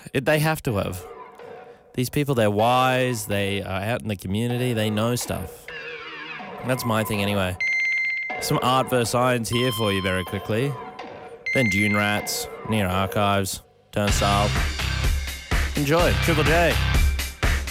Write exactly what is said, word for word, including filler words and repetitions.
It, they have to have. These people, they're wise. They are out in the community. They know stuff. That's my thing anyway. Some art versus science here for you very quickly. Then Dune Rats, Near Archives, Turnstile. Enjoy. Triple J.